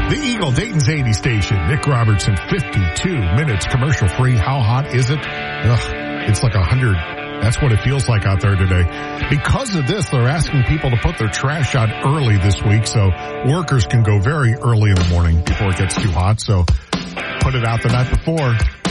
The Eagle, Dayton's 80 station. Nick Robertson, 52 minutes commercial free. How hot is it? It's like 100. That's what it feels like out there today. Because of this, they're asking people to put their trash out early this week so workers can go very early in the morning before it gets too hot. So put it out the night before.